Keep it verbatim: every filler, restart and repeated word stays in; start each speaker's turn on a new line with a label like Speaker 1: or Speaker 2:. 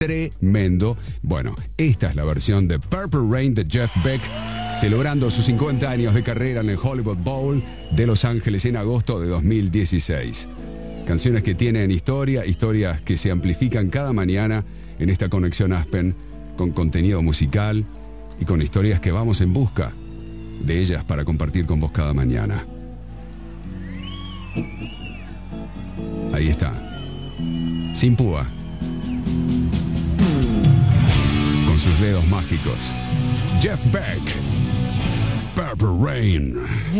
Speaker 1: tremendo. Bueno, esta es la versión de Purple Rain de Jeff Beck, celebrando sus cincuenta años de carrera en el Hollywood Bowl de Los Ángeles en agosto de dos mil dieciséis. Canciones que tienen historia, historias que se amplifican cada mañana en esta conexión Aspen, con contenido musical y con historias que vamos en busca de ellas para compartir con vos cada mañana. Ahí está. Sin púa. Con sus dedos mágicos. Jeff Beck. Purple Rain.